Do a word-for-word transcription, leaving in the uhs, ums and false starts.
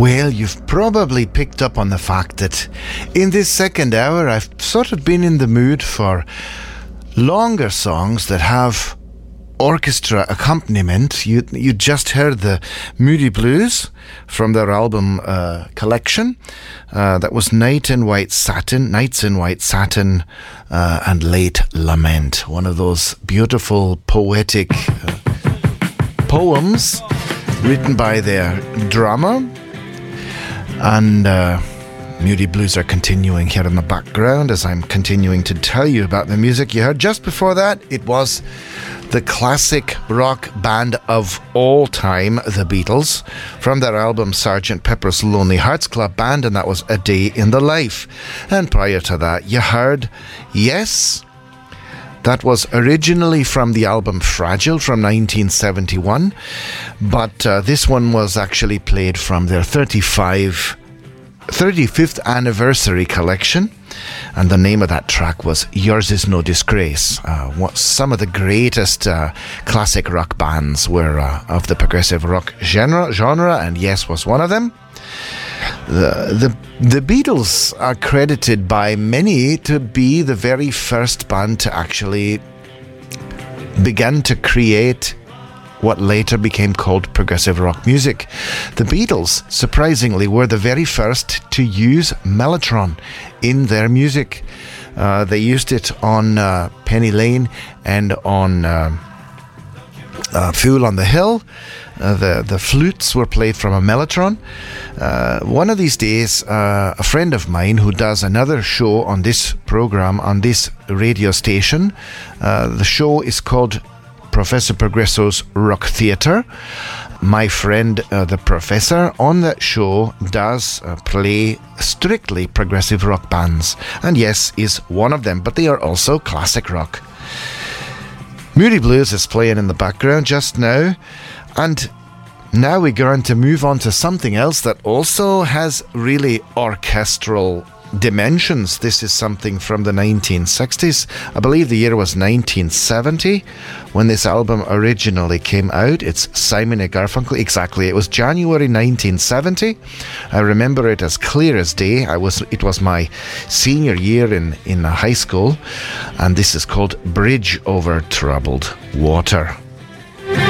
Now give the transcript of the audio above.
Well, you've probably picked up on the fact that in this second hour I've sort of been in the mood for longer songs that have orchestra accompaniment. You you just heard the Moody Blues from their album uh, collection. Uh, that was Night in White Satin, Nights in White Satin, uh, and Late Lament. One of those beautiful poetic uh, poems written by their drummer. And uh, Moody Blues are continuing here in the background as I'm continuing to tell you about the music you heard. Just before that, it was the classic rock band of all time, the Beatles, from their album Sergeant Pepper's Lonely Hearts Club Band, and that was A Day in the Life. And prior to that, you heard Yes. That was originally from the album Fragile from nineteen seventy-one, but uh, this one was actually played from their thirty-five, thirty-fifth anniversary collection, and the name of that track was Yours Is No Disgrace. Uh, what some of the greatest uh, classic rock bands were uh, of the progressive rock genre, genre, and Yes was one of them. The, the the Beatles are credited by many to be the very first band to actually begin to create what later became called progressive rock music. The Beatles, surprisingly, were the very first to use mellotron in their music. Uh, they used it on uh, Penny Lane and on uh, uh, Fool on the Hill. Uh, the, the flutes were played from a mellotron. Uh, one of these days, uh, a friend of mine who does another show on this program, on this radio station, uh, the show is called Professor Progresso's Rock Theatre. My friend, uh, the professor, on that show does uh, play strictly progressive rock bands. And Yes is one of them, but they are also classic rock. Moody Blues is playing in the background just now. And now we're going to move on to something else that also has really orchestral dimensions. This is something from the nineteen sixties. I believe the year was nineteen seventy when this album originally came out. It's Simon and Garfunkel. Exactly. It was January nineteen seventy. I remember it as clear as day. I was. It was my senior year in, in high school. And this is called Bridge Over Troubled Water.